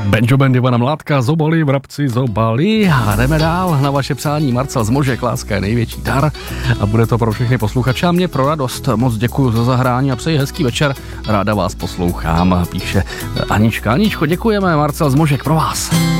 Banjo Band Ivana Mládka, Zobali, vrabci, zobali. A jdeme dál na vaše přání. Marcel z Možek, láska je největší dar. A bude to pro všechny posluchače a mě pro radost. Moc děkuji za zahrání a přeji hezký večer. Ráda vás poslouchám, píše Anička. Aničko, děkujeme, Marcel z Možek pro vás.